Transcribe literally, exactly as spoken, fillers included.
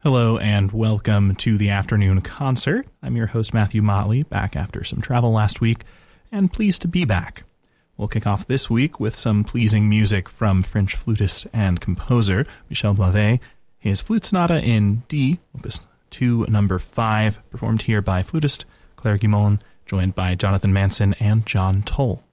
Hello and welcome to the afternoon concert. I'm your host Matthew Motley, back after some travel last week, and pleased to be back. We'll kick off this week with some pleasing music from French flutist and composer Michel Blavet. His Flute Sonata in D, Opus two, number five, performed here by flutist Claire Guimond, joined by Jonathan Manson and John Toll.